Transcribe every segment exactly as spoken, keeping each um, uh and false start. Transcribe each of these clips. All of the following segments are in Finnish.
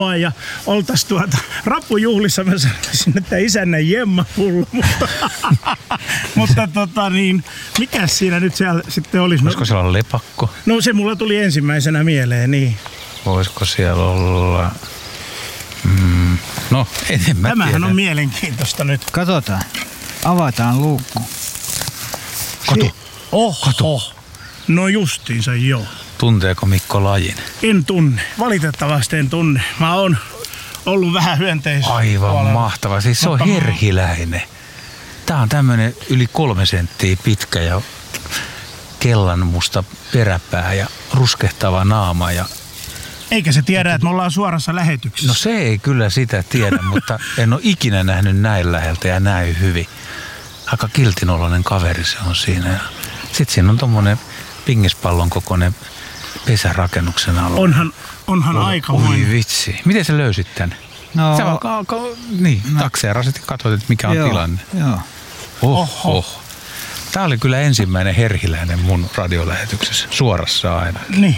ja oltais tuota rappujuhlissa mä sanoisin, että isännän jemmapullo, mutta, mutta tota niin, mikäs siinä nyt siellä sitten olisi? Voisiko siellä olla lepakko? No se mulla tuli ensimmäisenä mieleen, niin. Voisiko siellä olla... Mm, no, en mä Tämähän tiedä. on mielenkiintoista nyt. Katsotaan. Avataan luukku. Katu. Si- Oho. Katu. No justiinsa joo. Tunteeko Mikko lajin? En tunne. Valitettavasti en tunne. Mä oon ollut vähän hyönteis. Aivan puolella. mahtava. Siis se on Mutta herhiläinen. Tää on tämmönen yli kolme senttiä pitkä ja kellanmusta peräpää ja ruskehtava naama. Ja... Eikä se tiedä, että me ollaan suorassa lähetyksessä. No se ei kyllä sitä tiedä, mutta en ole ikinä nähnyt näin läheltä ja näin hyvin. Aika kiltinoloinen kaveri se on siinä. Ja sit siinä on tommonen pingispallon kokoinen pesärakennuksen alla. Onhan, onhan Oi, aika Oi moinen. vitsi. Miten sä löysit tän? No, Sä vaan ka- ka- niin, No. takseerasit ja katsoit, että mikä on joo, tilanne. Joo. Oho. Oho. Tää oli kyllä ensimmäinen herhiläinen mun radiolähetyksessä. Suorassa aina. Niin.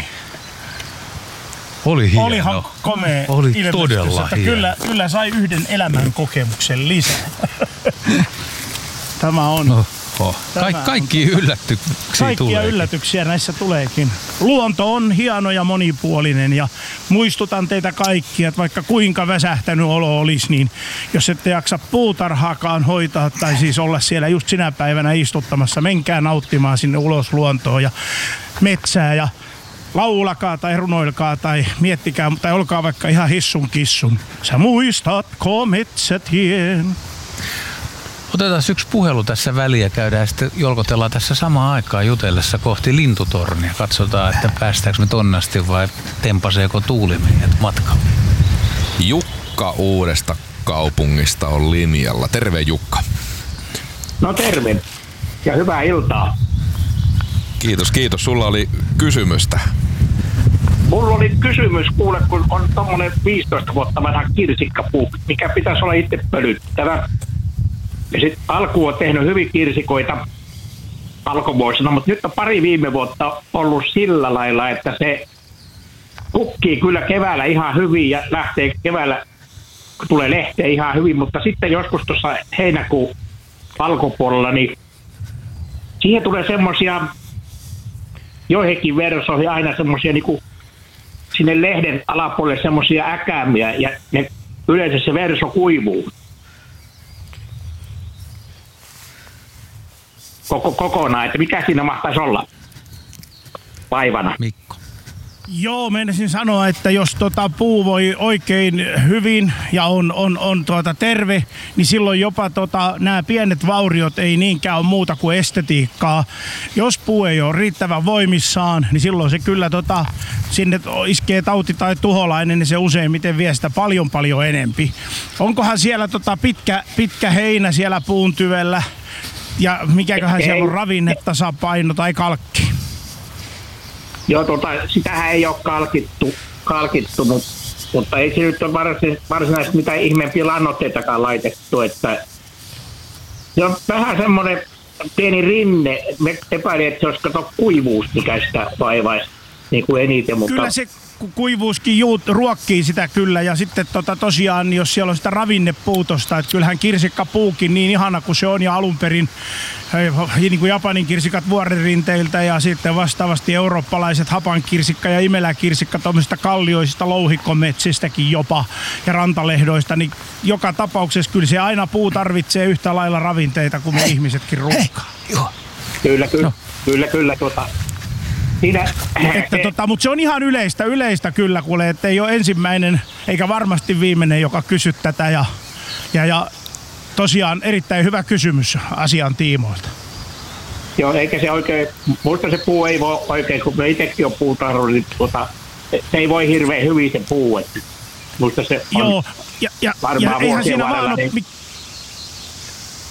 Oli hieno. Olihan komea Oli ilmestys, todella että hieno. Kyllä, kyllä sai yhden elämän kokemuksen lisää. Tämä on. Oho. Kaik, Tämä kaikki on yllätyksiä Kaikkia tulee. yllätyksiä näissä tuleekin. Luonto on hieno ja monipuolinen ja muistutan teitä kaikkia, että vaikka kuinka väsähtänyt olo olisi, niin jos ette jaksa puutarhaakaan hoitaa tai siis olla siellä just sinä päivänä istuttamassa, menkää nauttimaan sinne ulos luontoon ja metsää ja laulakaa tai runoilkaa tai miettikää tai olkaa vaikka ihan hissun kissun. Sä muistatko metsätien? Otetaan yksi puhelu tässä väliä, käydään ja sitten jolkotellaan tässä samaan aikaan jutellessa kohti lintutornia. Katsotaan, että päästäänkö me tonne asti vai tempaseeko tuuli meidät matkalla. Jukka Uudesta Kaupungista on linjalla. Terve Jukka. No terve ja hyvää iltaa. Kiitos, kiitos. Sulla oli kysymystä. Mulla oli kysymys, kuule, kun on tommonen viisitoista vuotta vanha kirsikkapuu, mikä pitäisi olla itse pölyttävä. Ja sit alku on tehnyt hyvin kirsikoita alkuvuosina, mutta nyt on pari viime vuotta ollut sillä lailla, että se kukkii kyllä keväällä ihan hyvin ja lähtee keväällä, kun tulee lehteä ihan hyvin, mutta sitten joskus tuossa heinäkuun alkupuolella, niin siihen tulee semmosia, joihinkin versoihin aina semmosia niinku sinne lehden alapuolelle semmosia äkäämiä ja ne, yleensä se verso kuivuu. Koko, kokonaan, että mikä siinä mahtaisi olla vaivana? Mikko. Joo, meinasin sanoa, että jos tota puu voi oikein hyvin ja on, on, on tuota terve, niin silloin jopa tota, nämä pienet vauriot ei niinkään ole muuta kuin estetiikkaa. Jos puu ei ole riittävän voimissaan, niin silloin se kyllä tota, sinne iskee tauti tai tuholainen, niin se useimmiten vie sitä paljon paljon enempi. Onkohan siellä tota pitkä, pitkä heinä siellä puun tyvellä ja mikäköhän Ei. siellä on ravinnetasapaino tai kalkki? Joo, tota, sitähän ei ole kalkittu, kalkittu mutta, mutta ei se nyt ole varsinaisesti, varsinaisesti mitään ihmeempiä lannoitteitakaan laitettu, että se on vähän semmoinen pieni rinne, me epäilin, että se olisi kato kuivuus, mikä sitä vaivaisi niin kuin eniten, mutta Kyllä se ku- kuivuuskin juut, ruokkii sitä kyllä ja sitten tota, tosiaan jos siellä on sitä ravinnepuutosta, että kyllähän kirsikkapuukin niin ihana kuin se on ja alun perin hei, niin kuin Japanin kirsikat vuoririnteiltä ja sitten vastaavasti eurooppalaiset hapankirsikka ja imeläkirsikka tuommoisista kallioisista louhikkometsistäkin jopa ja rantalehdoista, niin joka tapauksessa kyllä se aina puu tarvitsee yhtä lailla ravinteita kuin me ihmisetkin ruokaa. kyllä, kyllä, no. kyllä, kyllä tuota, siinä, Että tota, mutta se on ihan yleistä, yleistä kyllä kuule, että ei ole ensimmäinen eikä varmasti viimeinen, joka kysyt tätä ja, ja, ja tosiaan erittäin hyvä kysymys asian tiimoilta. joo, eikä se oikein, muista se puu ei voi oikein, kun me itsekin on puutarhalla, niin tuota, se ei voi hirveän hyvin se puu, että muista se on Joo, ja, ja, ja varmaan eihän vuosien siinä vaan varrella, ole, niin, mi-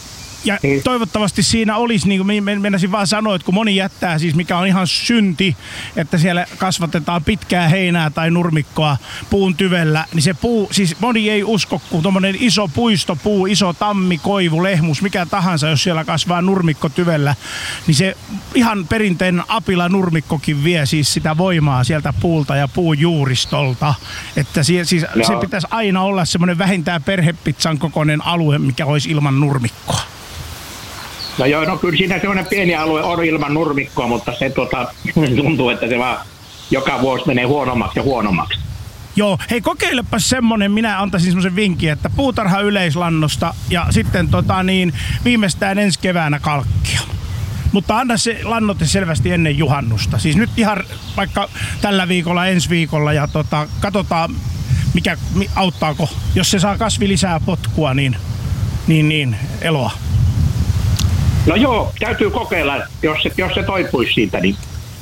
Ja toivottavasti siinä olisi, niin kuin meinasin vaan sanoa, että kun moni jättää, siis mikä on ihan synti, että siellä kasvatetaan pitkää heinää tai nurmikkoa puun tyvellä, niin se puu, siis moni ei usko, kun tommonen iso puistopuu, iso tammi, koivu, lehmus, mikä tahansa, jos siellä kasvaa nurmikko tyvellä, niin se ihan perinteinen apila nurmikkokin vie siis sitä voimaa sieltä puulta ja puun juuristolta. Että siis, siis se pitäisi aina olla semmoinen vähintään perhepizzan kokoinen alue, mikä olisi ilman nurmikkoa. No joo, no kyllä siinä semmoinen pieni alue on ilman nurmikkoa, mutta se tota, tuntuu, että se vaan joka vuosi menee huonommaksi ja huonommaksi. Joo, hei kokeilepa semmonen, minä antaisin semmoisen vinkin, että puutarha yleislannosta ja sitten tota niin, viimeistään ensi keväänä kalkkia. Mutta anna se lannoite selvästi ennen juhannusta. Siis nyt ihan vaikka tällä viikolla, ensi viikolla ja tota, katsotaan mikä auttaako. Jos se saa kasvi lisää potkua, niin, niin, niin eloa. No joo, täytyy kokeilla, jos se, jos se toipuisi siitä, niin...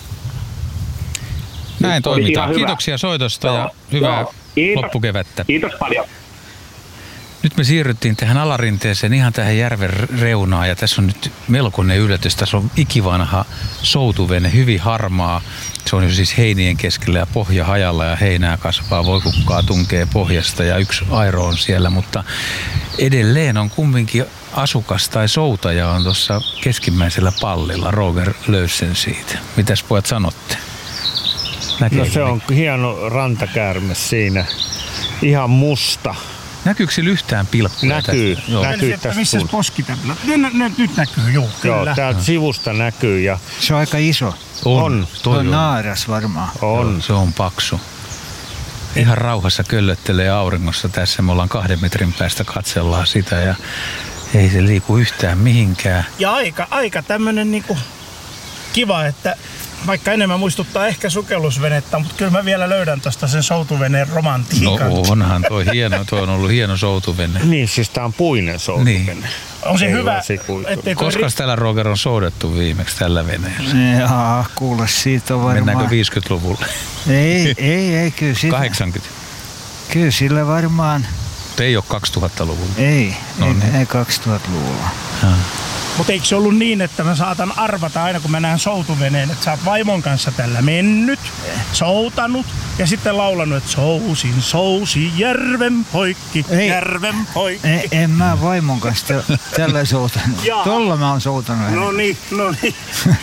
Näin toimitaan. Kiitoksia soitosta joo, ja hyvää Kiitos. loppukevättä. Kiitos paljon. Nyt me siirryttiin tähän alarinteeseen ihan tähän järven reunaan ja tässä on nyt melkoinen yllätys. Tässä on ikivanha soutuvene, hyvin harmaa. Se on jo siis heinien keskellä ja pohja hajalla ja heinää kasvaa, voikukkaa tunkee pohjasta ja yksi airo on siellä, mutta edelleen on kumminkin asukas tai soutaja on tuossa keskimmäisellä pallilla. Roger löysi sen siitä. Mitäs pojat sanotte? Näkee, no se on hieno rantakäärme siinä. Ihan musta. Näkyykö sillä yhtään pilkkuja? Näkyy. Näkyy tästä. Missä poski tällä? Nyt näkyy, joo. Joo, täältä sivusta näkyy. Ja se on aika iso. On. on. Toi on naaras varmaan. On. Joo, se on paksu. Ihan rauhassa köllöttelee auringossa tässä. Me ollaan kahden metrin päästä katsellaan sitä ja ei se liiku yhtään mihinkään. Ja aika, aika tämmönen niinku kiva, että vaikka enemmän muistuttaa ehkä sukellusvenettä, mutta kyllä mä vielä löydän tosta sen soutuveneen romantiikan. No onhan toi hieno, toi on ollut hieno soutuvene. Niin, siis tää on puinen soutuvene. Niin. On se ei hyvä. Koska ri... täällä Roger on soudettu viimeksi tällä veneellä? Jaa, kuule siitä on varmaan. Mennäänkö viisikymmentäluvulle? Ei, ei, ei, kyllä sillä. kahdeksankymmentä? Kyllä sillä varmaan. Mutta ei ole kaksituhattaluvulla? Ei, no ei, niin. ei kaksituhattaluvulla. Mutta eikö se ollut niin, että mä saatan arvata aina kun mä näen soutuveneen, että sä oot vaimon kanssa tällä mennyt, soutanut ja sitten laulanut, että sousin, sousi, järven poikki, ei, järven poikki. Ei, en mä vaimon kanssa tällä soutanut. Tolla mä oon soutanut. No niin, no niin.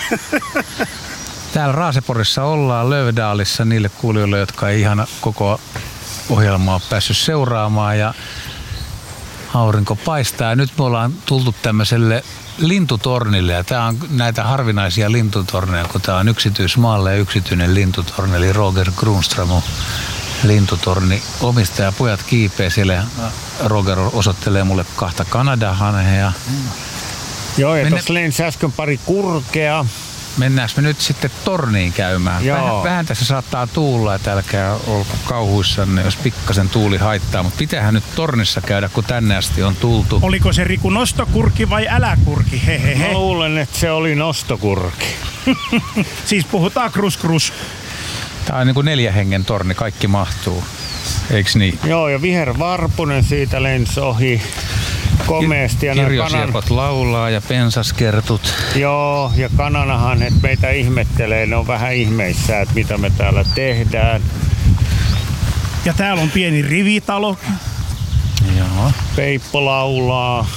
Täällä Raaseporissa ollaan Lövdaalissa niille kuulijoille, jotka ei ihan koko ohjelmaa ole päässyt seuraamaan ja aurinko paistaa. Nyt me ollaan tultu tämmöiselle lintutornille ja tää on näitä harvinaisia lintutorneja, kun tää on yksityismaalle ja yksityinen lintutorni, eli Roger Grunström lintutorni. Omistaja pojat kiipee siellä. Roger osoittelee mulle kahta Kanadahanhea. Joo, ja Mennä... tuossa lensi äsken pari kurkea. Mennäänkö me nyt sitten torniin käymään? Vähän, vähän tässä saattaa tuulla, että älkää olko kauhuissanne, jos pikkasen tuuli haittaa. Mutta pitäähän nyt tornissa käydä, kun tänne asti on tultu. Oliko se Riku nostokurki vai äläkurki? Hehehe. Mä luulen, että se oli nostokurki. Siis puhutaan krus krus. Tää on niin kuin neljä hengen torni, kaikki mahtuu. Eiks niin? Joo, ja vihervarpunen siitä lensi ohi. Komeasti. Ja kirjosiepot kanan... laulaa ja pensaskertut. Joo, ja kananahan että meitä ihmettelee, ne on vähän ihmeissä, että mitä me täällä tehdään. Ja täällä on pieni rivitalo. Joo. Peippo laulaa.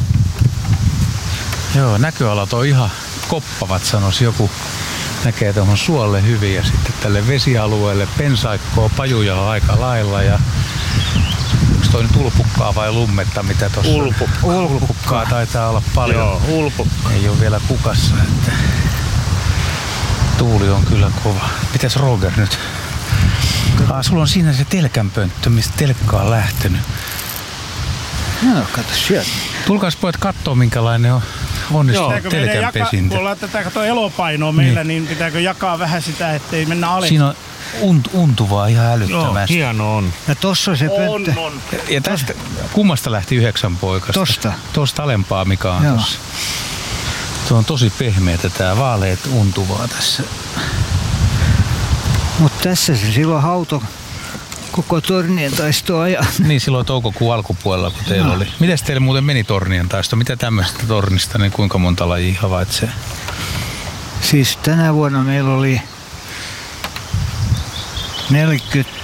Joo, näköalat on ihan koppavat, sanois joku. Näkee tuohon suolle hyvin ja sitten tälle vesialueelle pensaikkoa, pajuja on aika lailla ja onko toi nyt ulpukkaa vai lummetta, mitä tossa Ulpukkaa. Ulpukkaa taitaa olla paljon. Joo, ulpukkaa. Ei ole vielä kukassa, että tuuli on kyllä kova. Mitäs Roger nyt? Ah, sulla on siinä se telkänpönttö, mistä telkka on lähtenyt. No, kato sieltä. Tulkaas pojat kattoo, minkälainen on onnistunut telkänpesintä. Kun laitetaan kato elopainoa meillä, niin. niin pitääkö jakaa vähän sitä, ettei mennä alas? Siinä on unt, untuvaa ihan älyttömästi. Joo, hieno on. Ja tossa on se pönttö. On, on. Ja tästä, kummasta lähti yhdeksän poikasta? Tosta. Tosta alempaa, mikä on Joo. tossa. Tuo on tosi pehmeätä tää vaaleet untuvaa tässä. Mut tässä se silloin hauto koko tornien taistoa ajan. Niin silloin toukokuun alkupuolella, kun teillä no. oli. Mites teille muuten meni tornien taisto? Mitä tämmöisestä tornista, niin kuinka monta lajia havaitsee? Siis tänä vuonna meillä oli neljäkymmentä,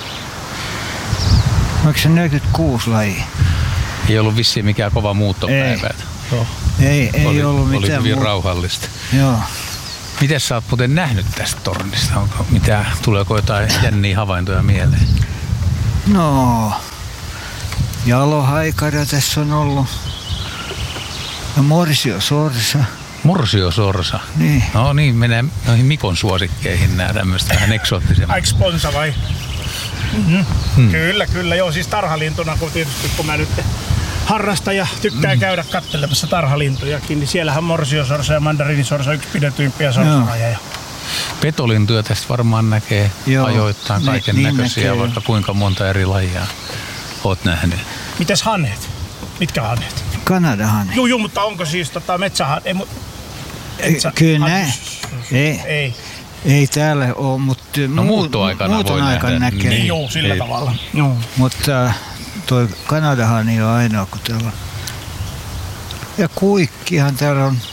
oliko se neljäkymmentäkuusi lajia? Ei ollut vissiin mikään kova muuttopäivä. Ei, oh. ei, ei oli, ollut mitään. Oli hyvin muu- rauhallista. Joo. Miten sä oot muuten nähnyt tästä tornista? Onko mitä, tuleeko jotain jänniä havaintoja mieleen? No, jalohaikara tässä on ollut. Ja morsiosorsa. Morsiosorsa? Niin. No niin, menee noihin Mikon suosikkeihin nämä tämmöistä vähän eksoottisemmat. Aik sponsa vai? Mm-hmm. Hmm. Kyllä, kyllä. Joo, siis tarhalintuna, kun tietysti kun mä nyt harrastan ja tykkään käydä katselemassa tarhalintujakin, niin siellähän morsiosorsa ja mandariinisorsa on yksi pidetyimpiä sorsalajeja. Petolintuja tästä varmaan näkee Joo, ajoittain kaiken niin näköisiä, vaikka jo. Kuinka monta eri lajia oot nähnyt. Mites hanhet? Mitkä hanhet? Kanadahanhet. Joo, joo, mutta onko siis tota metsähanhet? Ei, metsä, Kyllä näin. Ei. Ei. Ei täällä ole, mutta no, muuttoaikana muuton voi aikana nähdä. näkee. Niin, joo, sillä ei. tavalla. Joo. Mutta toi Kanadahani on ainoa, kun täällä on. Ja kuikkihan täällä on.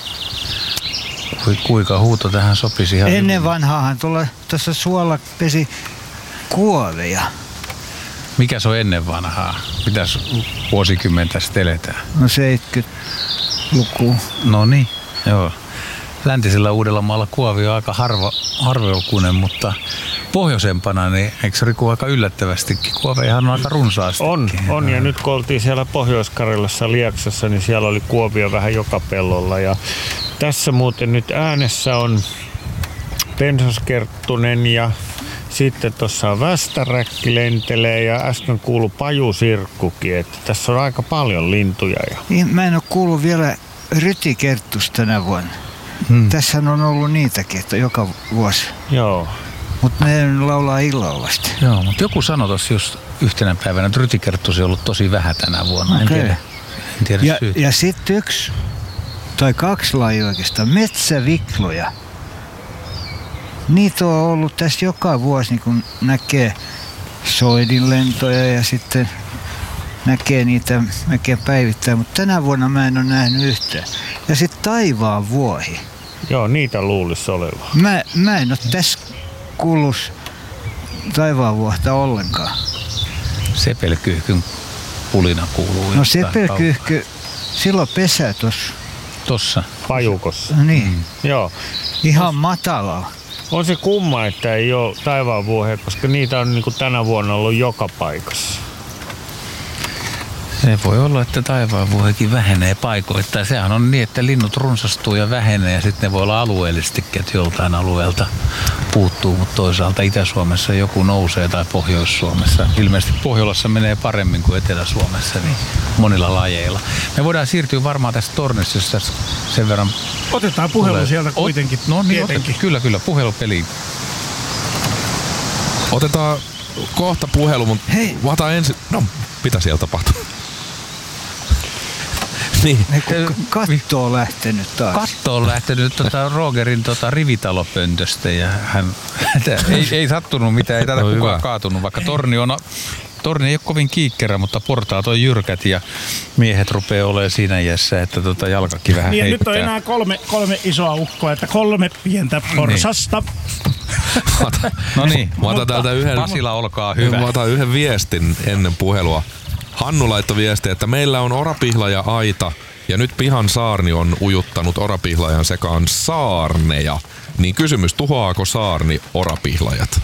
Kuika huuto tähän sopisi ihan Ennen hyvin. vanhaahan tuolla tuossa suolla pesi kuoveja. Mikä se on ennen vanhaa? Mitäs vuosikymmentä sitten eletään? No seitsemänkymmentäluku. No niin, joo. Läntisellä Uudellamaalla kuovi on aika harva, harvalukuinen, mutta pohjoisempana, niin eikö Riku aika yllättävästikin? Kuovejahan on aika runsaasti. On, on, ja nyt kun oltiin siellä Pohjois-Karjalassa Lieksassa, niin siellä oli kuovia vähän joka pellolla. Ja tässä muuten nyt äänessä on pensaskerttunen ja sitten tuossa on västäräkki lentelee ja äsken kuului pajusirkkukin, että tässä on aika paljon lintuja. Ja... Niin, mä en ole kuullut vielä rytikerttusta tänä vuonna. Hmm. Tässähän on ollut niitäkin, että joka vuosi. Joo. Mutta ne laulaa illalla vasta. Joo, mutta joku sanoi tuossa just yhtenä päivänä, että rytikerttusia on ollut tosi vähän tänä vuonna. Okay. En tiedä, en tiedä ja, syytä. ja sitten yksi tai kaksi lajia oikeastaan, metsävikloja. Niitä on ollut tässä joka vuosi, niin kun näkee soidinlentoja ja sitten näkee niitä melkein päivittäin, mutta tänä vuonna mä en ole nähnyt yhtään. Ja sitten taivaan vuohi. Joo, niitä luulisi olevan. Mä, mä en ole tässä kuullut taivaan vuohta ollenkaan. Sepelkyyhkyn pulina kuuluu. No sepelkyyhky, silloin pesää tossa. Tossa? Pajukossa. Niin. Mm. Joo. Ihan matalalla. On se kumma, että ei ole taivaan vuohia, koska niitä on niin kuin tänä vuonna ollut joka paikassa. Se voi olla, että taivaanvuohikin vähenee paikoittain. Sehän on niin, että linnut runsastuu ja vähenee ja sitten ne voi olla alueellisestikin, että joltain alueelta puuttuu, mutta toisaalta Itä-Suomessa joku nousee tai Pohjois-Suomessa. Ilmeisesti Pohjolassa menee paremmin kuin Etelä-Suomessa niin monilla lajeilla. Me voidaan siirtyä varmaan tästä tornista, jos tässä sen verran... Otetaan puhelu tulee. Sieltä kuitenkin. Ot, no niin, otetaan. Kyllä, kyllä. Puhelupeliin. Otetaan kohta puhelu, mutta vata ensin... No, mitä siellä tapahtuu? Niin. Katto on lähtenyt taas. Katto on lähtenyt tota Rogerin tota rivitalopöntöstä ja hän ei, ei sattunut mitään, ei tätä no, kukaan hyvä. Kaatunut, vaikka torni on, torni ei ole kovin kiikkerä, mutta portaat on jyrkät ja miehet rupeaa olemaan siinä iässä, että tota jalkakin vähän niin, heittää. Nyt on enää kolme, kolme isoa ukkoa, että kolme pientä porsasta. Niin. No niin, mä otan täältä yhden, Pasila, olkaa hyvä. Mä otan yhden viestin ennen puhelua. Hannu laittoi viestiä, että meillä on orapihlaja aita ja nyt pihan saarni on ujuttanut orapihlajan sekaan saarneja. Niin kysymys, tuhoaako saarni orapihlajat?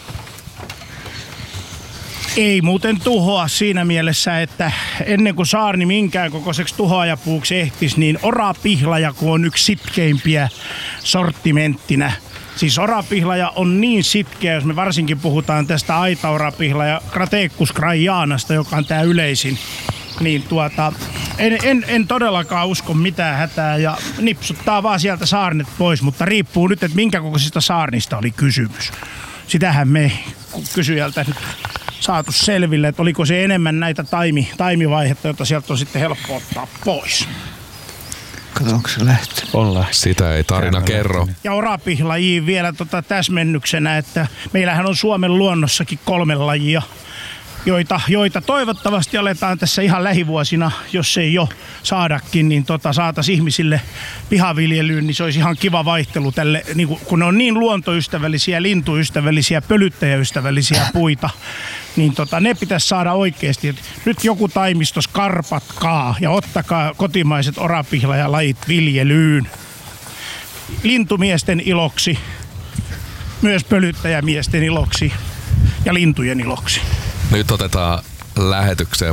Ei muuten tuhoa siinä mielessä, että ennen kuin saarni minkään kokoiseksi tuhoajapuuksi ehtisi, niin orapihlaja kun on yksi sitkeimpiä sortimenttinä. Siis orapihlaja on niin sitkeä, jos me varsinkin puhutaan tästä aitaorapihlaja Crateccus craianasta, joka on tää yleisin. Niin tuota, en, en, en todellakaan usko mitään hätää ja nipsuttaa vaan sieltä saarnet pois, mutta riippuu nyt, että minkä kokoisista saarnista oli kysymys. Sitähän me kysyjältä nyt saatu selville, että oliko se enemmän näitä taimi, taimivaihetta, joita sieltä on sitten helppo ottaa pois. Kato, onko se lähtenyt? On lähtenyt. Sitä ei tarina kerro. Ja orapihlajiin vielä tota täsmennyksenä, että meillähän on Suomen luonnossakin kolme lajia. joita, joita toivottavasti aletaan tässä ihan lähivuosina, jos ei jo saadakin, niin tota, saataisiin ihmisille pihaviljelyyn, niin se olisi ihan kiva vaihtelu tälle, niin kun, kun ne on niin luontoystävällisiä, lintuystävällisiä, pölyttäjäystävällisiä puita, niin tota, ne pitäisi saada oikeasti. Nyt joku taimisto skarpatkaa ja ottakaa kotimaiset orapihlajalajit viljelyyn. Lintumiesten iloksi, myös pölyttäjämiesten iloksi ja lintujen iloksi. Nyt otetaan lähetykseen